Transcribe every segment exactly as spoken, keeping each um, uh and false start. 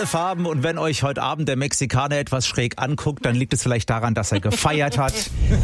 alle Farben. Und wenn euch heute Abend der Mexikaner etwas schräg anguckt, dann liegt es vielleicht daran, dass er gefeiert hat.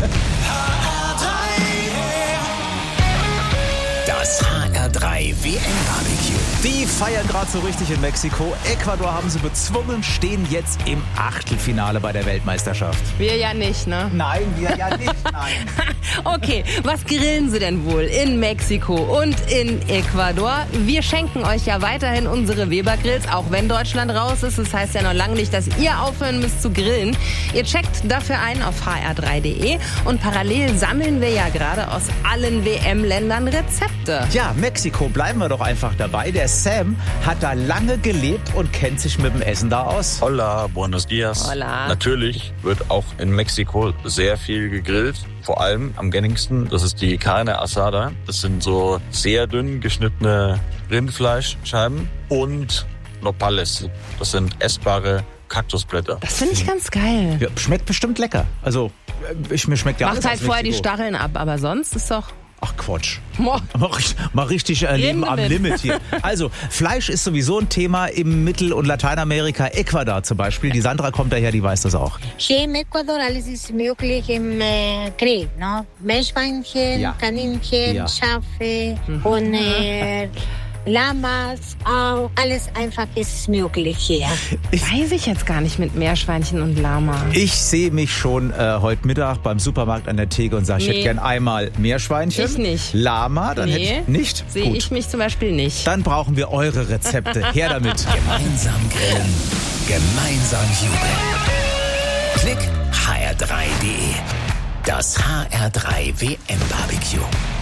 Das H R drei W M-Barbecue. Die feiern gerade so richtig in Mexiko. Ecuador haben sie bezwungen, stehen jetzt im Achtelfinale bei der Weltmeisterschaft. Wir ja nicht, ne? Nein, wir ja nicht, nein. Okay, was grillen Sie denn wohl in Mexiko und in Ecuador? Wir schenken euch ja weiterhin unsere Weber-Grills, auch wenn Deutschland raus ist. Das heißt ja noch lange nicht, dass ihr aufhören müsst zu grillen. Ihr checkt dafür ein auf h r drei punkt d e und parallel sammeln wir ja gerade aus allen W M-Ländern Rezepte. Ja, Mexiko, bleiben wir doch einfach dabei. Der Sam hat da lange gelebt und kennt sich mit dem Essen da aus. Hola, buenos dias. Hola. Natürlich wird auch in Mexiko sehr viel gegrillt. Vor allem am gängigsten, das ist die Carne Asada. Das sind so sehr dünn geschnittene Rindfleischscheiben und Nopales. Das sind essbare Kaktusblätter. Das finde ich ganz geil. Ja, schmeckt bestimmt lecker. Also, ich, mir schmeckt ja alles Macht halt aus vorher die Mexiko. Stacheln ab, aber sonst ist doch... Ach Quatsch. Boah. Mal, mal richtig äh, Leben am Limit hier. Also, Fleisch ist sowieso ein Thema im Mittel- und Lateinamerika. Ecuador zum Beispiel. Die Sandra kommt daher, die weiß das auch. Hier im Ecuador alles ist möglich im äh, Grill, no? Meerschweinchen, Ja. Kaninchen, Ja. Schafe und äh, Lamas, auch alles einfach ist möglich hier. Weiß ich jetzt gar nicht mit Meerschweinchen und Lama. Ich sehe mich schon äh, heute Mittag beim Supermarkt an der Theke und sage, ich Nee. hätte gern einmal Meerschweinchen. Ich nicht. Lama, dann Nee. hätte ich nicht. Sehe Gut. ich mich zum Beispiel nicht. Dann brauchen wir eure Rezepte. Her damit. Gemeinsam grillen, gemeinsam jubeln. Klick h r drei punkt d e. Das H R drei W M-Barbecue.